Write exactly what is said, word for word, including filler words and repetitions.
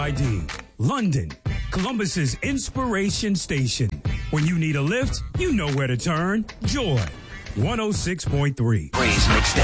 I D. London, Columbus's inspiration station. When you need a lift, you know where to turn. Joy, one oh six point three. Praise mixed